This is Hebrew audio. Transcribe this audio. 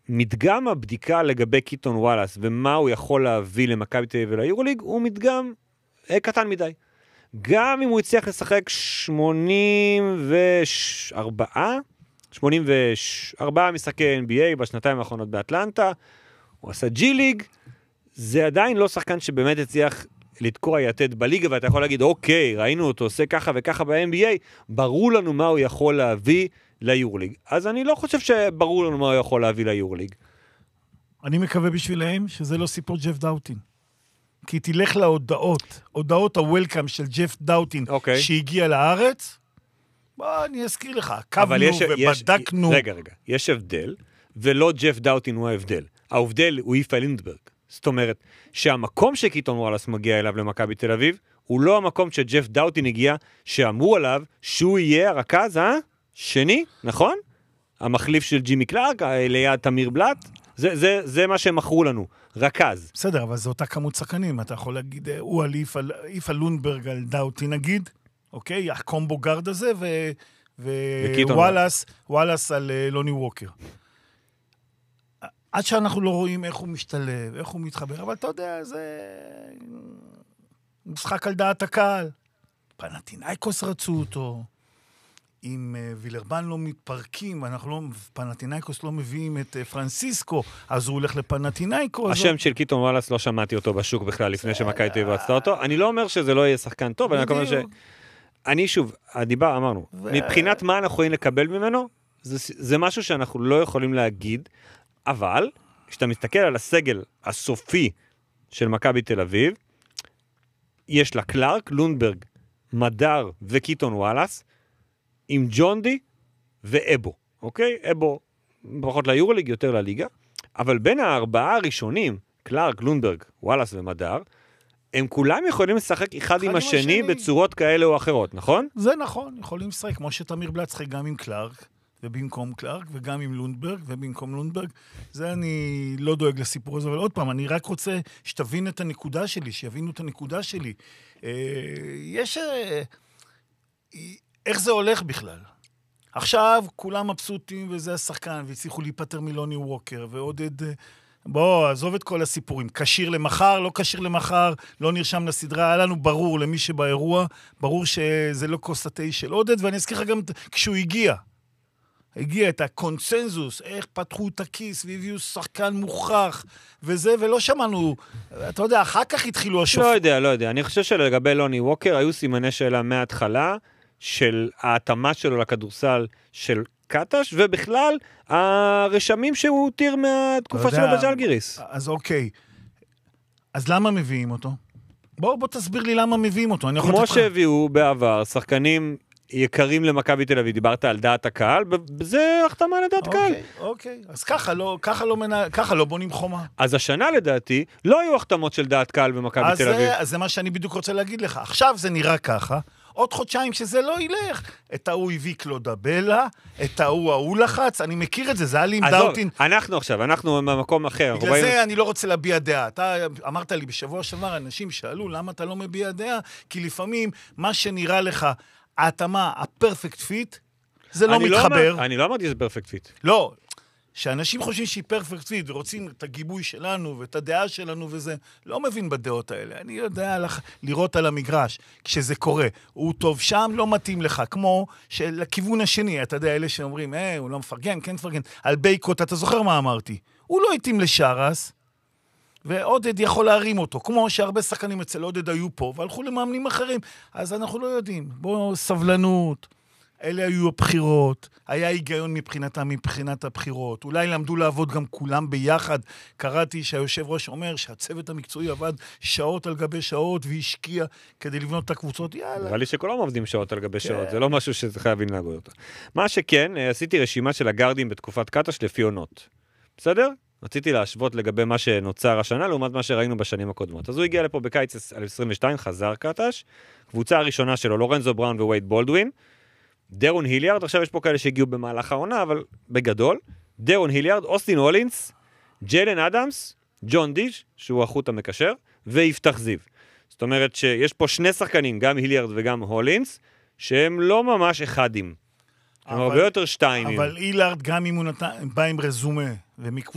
מדגם הבדיקה לגבי קיטון וואלאס, ומה הוא יכול להביא למכבי תל אביב וליורוליג, הוא מדגם קטן מדי. גם אם הוא הצליח לשחק 84 משחקי NBA בשנתיים האחרונות באטלנטה, הוא עשה ג'י-ליג, זה עדיין לא שחקן שבאמת הצליח לתקוע יתד בליגה, ואתה יכול להגיד, אוקיי, ראינו אותו עושה ככה וככה ב-NBA, ברור לנו מה הוא יכול להביא ליורוליג. אז אני לא חושב שברור לנו מה הוא יכול להביא ליורוליג. אני מקווה בשבילהם שזה לא סיפור ג'ף דאוטין. כי תלך להודעות, הודעות הוולקאם של ג'ף דאוטין, שהגיע לארץ, בוא אני אזכיר לך, קבנו ובדקנו. רגע, יש הבדל, ולא ג'ף דאוטין הוא ההבדל. ההבדל הוא איפה לינדברג. זאת אומרת, שהמקום שקיטון וואלאס מגיע אליו למכבי תל אביב, הוא לא המקום שג'ף דאוטין הגיע, שאמרו עליו שהוא יהיה הרכז, שני, נכון? המחליף של ג'ימי קלארק, ליד תמיר בלט, זה מה שהם מכרו לנו, רכז. בסדר, אבל זו אותה כמות שחקנים, אתה יכול להגיד, הוא על איפה לונדברג על דאוטין נגיד, אוקיי? הקומבו גארד הזה, ווואלאס על לוני ווקר. עד שאנחנו לא רואים איך הוא משתלב, איך הוא מתחבר, אבל אתה יודע, זה משחק על דעת הקהל. פנתינייקוס רצו אותו, אם וילרבן לא מתפרקים, פנתינייקוס לא מביאים את פרנסיסקו, אז הוא הולך לפנתינייקוס. השם של קיטון וואלאס לא שמעתי אותו בשוק בכלל לפני שמכבי תל אביב רצתה אותו. אני לא אומר שזה לא יהיה שחקן טוב, אני אומר אני שוב, אמרנו, מבחינת מה אנחנו יכולים לקבל ממנו, זה משהו שאנחנו לא יכולים להגיד, אבל כשאתה מסתכל על הסגל הסופי של מכבי תל אביב, יש לה קלארק, לונדברג, מדר וקיטון וואלאס, עם ג'ונדי ואבו, אוקיי? אבו פחות ליורוליג, יותר לליגה, אבל בין הארבעה הראשונים, קלארק, לונדברג, וואלאס ומדר, הם כולם יכולים לשחק אחד עם השני בצורות כאלה או אחרות, נכון? זה נכון, יכולים לשחק, כמו שתמיר בלט שחק גם עם קלארק, ובמקום קלארק, וגם עם לונדברג, ובמקום לונדברג. זה אני לא דואג לסיפור הזה, אבל עוד פעם, אני רק רוצה שתבין את הנקודה שלי, שיבינו את הנקודה שלי. איך זה הולך בכלל? עכשיו כולם מבסוטים, וזה השחקן, והצליחו להיפטר מלוני ווקר, ועודד... בוא, עזוב את כל הסיפורים. קשיר למחר, לא קשיר למחר, לא נרשם לסדרה. היה לנו ברור למי שבאירוע, ברור שזה לא כוס התה של עודד, ואני אזכיר לך גם כשהוא הגיע את הקונסנזוס, איך פתחו את הכיס והביאו שחקן מוכח וזה, ולא שמענו, אתה יודע, אחר כך התחילו השופט. לא יודע. אני חושב שלגבי לוני ווקר, היו סימני שאלה מההתחלה, של ההתאמה שלו לכדורסל של קטש, ובכלל, הרשמים שהוא הותיר מהתקופה שלו בג'לגיריס. אז אוקיי. אז למה מביאים אותו? בוא תסביר לי למה מביאים אותו. כמו שהביאו בעבר, שחקנים יקרים למכבי תל אביב, דיברת על דעת הקהל, זה החתמה לדעת קהל. אוקיי. אז ככה לא בונים חומה. אז השנה לדעתי, לא היו החתמות של דעת קהל במכבי תל אביב. אז זה מה שאני בדיוק רוצה להגיד לך. עכשיו זה נראה ככה, עוד חודשיים שזה לא ילך. את ההוא הביא קלודבלה, את ההוא לחץ, אני מכיר את זה, זה היה לי עם דאוטין. אנחנו במקום אחר. בגלל זה אני לא רוצה להביע דעה. אתה אמרת לי בשבוע שעבר, אנשים שאלו למה אתה לא מביע דעה, כי לפעמים מה שנראה לך, ההתאמה, הפרפקט פיט, זה לא מתחבר. אני לא אמרתי שזה פרפקט פיט. לא, שאנשים חושבים שהיא פרפקט פיט, ורוצים את הגיבוי שלנו, ואת הדעה שלנו וזה, לא מבין בדעות האלה. אני יודע לראות על המגרש, כשזה קורה. הוא טוב שם, לא מתאים לך, כמו שלכיוון השני, אתה יודע, אלה שאומרים, הוא לא מפרגן, כן מפרגן. על בייקוט, אתה זוכר מה אמרתי? הוא לא התאים לשרס, ועודד יכול להרים אותו, כמו שהרבה שחקנים אצל עודד היו פה, והלכו למאמנים אחרים, אז אנחנו לא יודעים. בואו, סבלנות, אלה היו הבחירות, היה היגיון מבחינת הבחירות, אולי למדו לעבוד גם כולם ביחד, קראתי שהיושב ראש אומר שהצוות המקצועי עבד שעות על גבי שעות, והשקיע כדי לבנות את הקבוצות, יאללה. נראה לי שכולם עובדים שעות על גבי שעות, זה לא משהו שחייבים להגוד אותו. מה שכן, עשיתי רשימה של הגארדים בתקופת קטש לפי עונות. בסדר? רציתי להשוות לגבי מה שנוצר השנה, לעומת מה שראינו בשנים הקודמות. אז הוא הגיע לפה בקיץ 2022, חזר קטש, קבוצה הראשונה שלו, לורנזו בראון ווייד בולדווין, דרון היליארד, עכשיו יש פה כאלה שהגיעו במהלך העונה, אבל בגדול, דרון היליארד, אוסטין הולינס, ג'יילן אדמס, ג'ון דיש, שהוא החוט המקשר, ויפתח זיו. זאת אומרת שיש פה שני שחקנים, גם היליארד וגם הולינס, שהם לא ממש אחדים. הם הרבה יותר שתיים. אבל היליארד גם אם הוא בא עם רזומה,